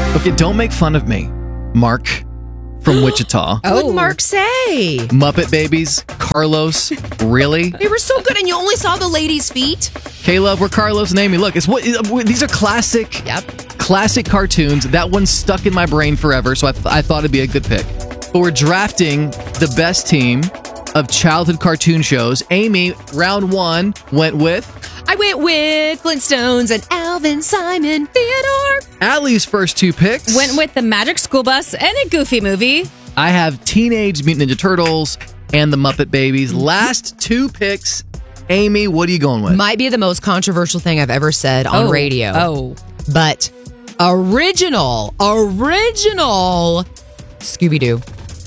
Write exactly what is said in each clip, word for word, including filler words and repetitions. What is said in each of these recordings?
Okay, don't make fun of me, Mark from Wichita. What did Mark say? Muppet Babies, Carlos, really? They were so good, and you only saw the lady's feet. Caleb, we're Carlos and Amy. Look, it's what these are classic, Yep. classic cartoons. That one's stuck in my brain forever, so I, th- I thought it'd be a good pick. But we're drafting the best team of childhood cartoon shows. Amy, round one, went with I went with Flintstones and Alvin, Simon, Theodore. Allie's first two picks. Went with the Magic School Bus and a Goofy movie. I have Teenage Mutant Ninja Turtles and the Muppet Babies. Last two picks. Amy, what are you going with? Might be the most controversial thing I've ever said on Oh. radio. Oh. But original, original Scooby-Doo.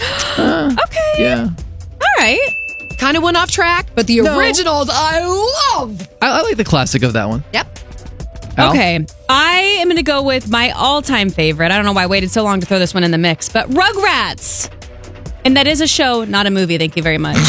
Okay. Yeah. All right. Kind of went off track, but the No. originals I love. I, I like the classic of that one. Yep. Al? Okay. I am going to go with my all-time favorite. I don't know why I waited so long to throw this one in the mix, but Rugrats. And that is a show, not a movie. Thank you very much.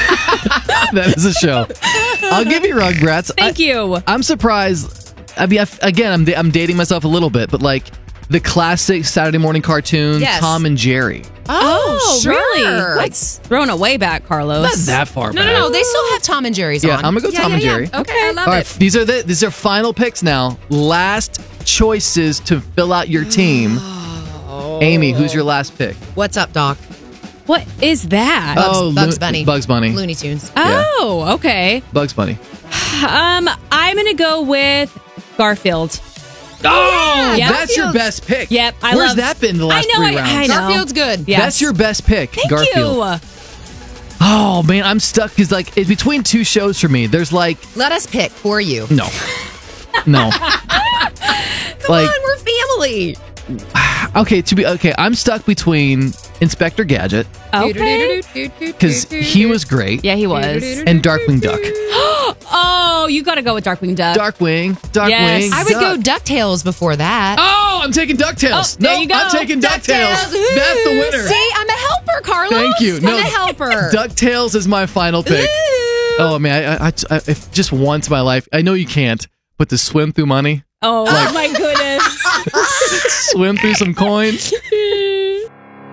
That is a show. I'll give you Rugrats. Thank I, you. I'm surprised. I mean, I, again, I'm I'm dating myself a little bit, but like the classic Saturday morning cartoons, Yes. Tom and Jerry. Oh, sure. really? That's thrown away back, Carlos. Not that far No, back. no, no. They still have Tom and Jerry's Yeah, on. I'm gonna go Tom and Jerry. Okay, I love All it. right, these are the these are final picks now. Last choices to fill out your team. Amy, who's your last pick? What's up, Doc? What is that? Bugs, Oh, Bugs Lo- Bunny. Bugs Bunny. Looney Tunes. Oh, okay. Bugs Bunny. Um, I'm going to go with Garfield. Oh, Yeah. that's your Garfield's- best pick. Yep, I Where's love- that been the last I know, three I- rounds? I know. Garfield's good. Yes. That's your best pick, Thank Garfield. you. Oh man, I'm stuck because like it's between two shows for me. There's like Let us pick for you. no, no. Come like on, we're family. okay, to be okay, I'm stuck between Inspector Gadget Okay. because he was great, Yeah, he was. and Darkwing Duck. Oh, you got to go with Darkwing Duck. Darkwing, Darkwing. Yes. I would Duck. go DuckTales before that. Oh, I'm taking DuckTales. Oh, there no, you go. I'm taking DuckTales. DuckTales. That's the winner. See, I'm a helper, Carlos. Thank you. No, I'm a helper. DuckTales is my final pick. Ooh. Oh man, I, I, I, if just once in my life, I know you can't, but to swim through money, Oh, my goodness. swim through some coins.